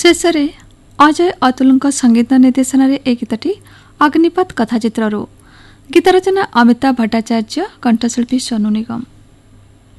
शेषरे अजय अतुलଙ୍କ संगीत निर्देशन ए गीतटी अग्निपथ कथाचित्रु गीत रचना अमिताभ भट्टाचार्य कंठशिल्पी सोनू निगम।